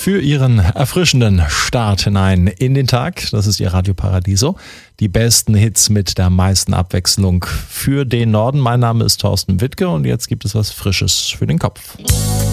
für Ihren erfrischenden Start hinein in den Tag. Das ist Ihr Radio Paradiso. Die besten Hits mit der meisten Abwechslung für den Norden. Mein Name ist Thorsten Wittke und jetzt gibt es was Frisches für den Kopf.